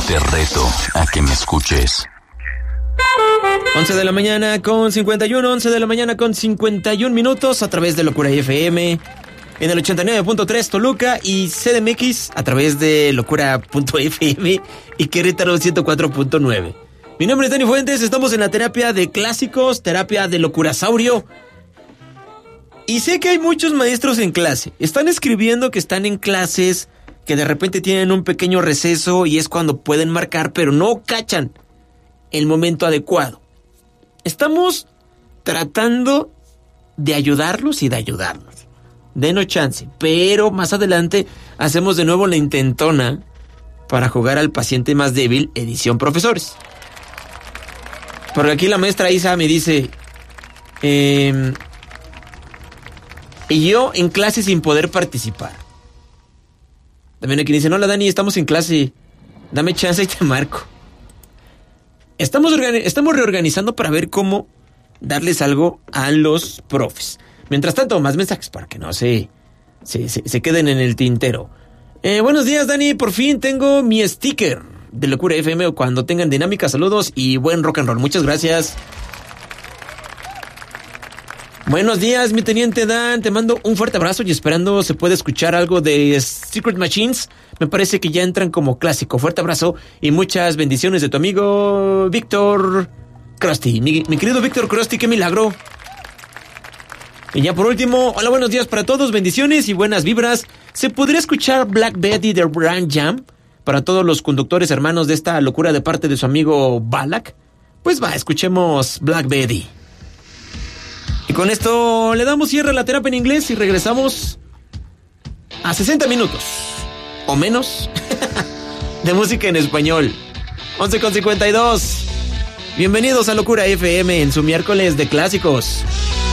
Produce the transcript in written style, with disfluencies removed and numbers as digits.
Te reto a que me escuches. 11 de la mañana con 51 minutos a través de Locura FM en el 89.3 Toluca y CDMX a través de locura.fm y Querétaro 104.9. Mi nombre es Dani Fuentes, estamos en la terapia de clásicos, terapia de locurasaurio. Y sé que hay muchos maestros en clase, están escribiendo que están en clases, que de repente tienen un pequeño receso y es cuando pueden marcar, pero no cachan el momento adecuado. Estamos tratando de ayudarlos y de ayudarnos. Denos chance, pero más adelante hacemos de nuevo la intentona para jugar al paciente más débil, edición profesores. Porque aquí la maestra Isa me dice, y yo en clase sin poder participar. También aquí dice, hola Dani, estamos en clase, dame chance y te marco. Estamos reorganizando para ver cómo darles algo a los profes. Mientras tanto, más mensajes para que no se queden en el tintero. Buenos días, Dani. Por fin tengo mi sticker de Locura FM. Cuando tengan dinámica, saludos y buen rock and roll. Muchas gracias. Buenos días, mi teniente Dan. Te mando un fuerte abrazo y esperando se puede escuchar algo de Secret Machines. Me parece que ya entran como clásico. Fuerte abrazo y muchas bendiciones de tu amigo Víctor Krusty. Mi querido Víctor Krusty, qué milagro. Y ya por último, hola, buenos días para todos, bendiciones y buenas vibras. ¿Se podría escuchar Black Betty de Brian Jam para todos los conductores hermanos de esta locura de parte de su amigo Balak? Pues va, escuchemos Black Betty. Y con esto le damos cierre a la terapia en inglés y regresamos a 60 minutos o menos de música en español. 11:52. Bienvenidos a Locura FM en su miércoles de clásicos.